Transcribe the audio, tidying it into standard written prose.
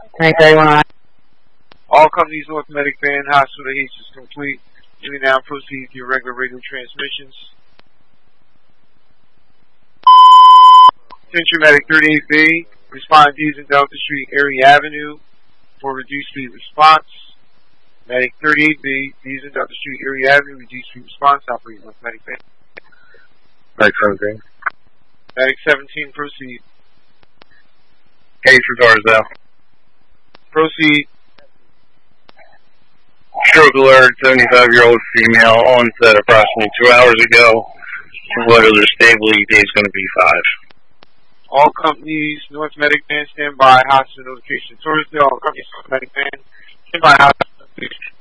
10K1. All companies North Medic Van Hospital H is complete. You may now proceed with your regular radio transmissions. Century Medic 38B, respond using Delta Street, Erie Avenue for reduced speed response. Medic 38B, using Delta Street, Erie Avenue, reduced speed response, operate North Medic Van. Medic 17. Medic 17, proceed. Case for Tarzell. Proceed. Stroke alert, 75-year-old female, onset approximately 2 hours ago. What other stable ETA is going to be 5. All companies, North Medic Van, stand by, hospital notification. Thursday, all companies, North Medic Van, stand by, hospital notification.